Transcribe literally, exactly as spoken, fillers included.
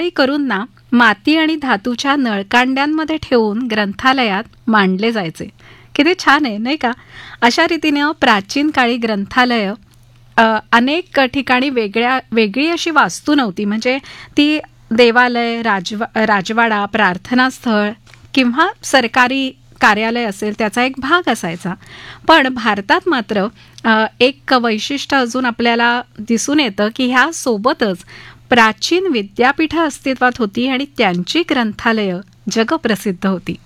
संध्याकाळी करून ना माती आणि धातूच्या नळकांड्यांमध्ये ठेवून ग्रंथालयात मांडले जायचे. किती छान आहे नाही का? अशा रीतीनं प्राचीन काळी ग्रंथालय अनेक ठिकाणी वेगळ्या वेगळी अशी वास्तू नव्हती. म्हणजे ती देवालय, राजवा राजवाडा, प्रार्थनास्थळ किंवा सरकारी कार्यालय असेल त्याचा एक भाग असायचा. पण भारतात मात्र एक वैशिष्ट्य अजून आपल्याला दिसून येतं की ह्या सोबतच प्राचीन विद्यापीठं अस्तित्वात होती आणि त्यांची ग्रंथालयं जगप्रसिद्ध होती.